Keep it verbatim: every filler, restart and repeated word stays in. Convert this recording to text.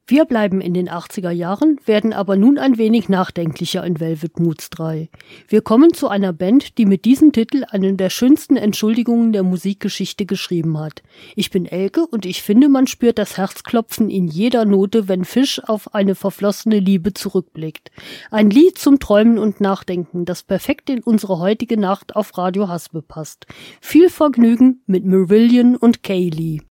Wir bleiben in den achtziger Jahren, werden aber nun ein wenig nachdenklicher in Velvet Moods drei. Wir kommen zu einer Band, die mit diesem Titel eine der schönsten Entschuldigungen der Musikgeschichte geschrieben hat. Ich bin Elke und ich finde, man spürt das Herzklopfen in jeder Note, wenn Fish auf eine verflossene Liebe zurückblickt. Ein Lied zum Träumen und Nachdenken, das perfekt in unsere heutige Nacht auf Radio Hasbe passt. Viel Vergnügen mit Marillion und Kaylee.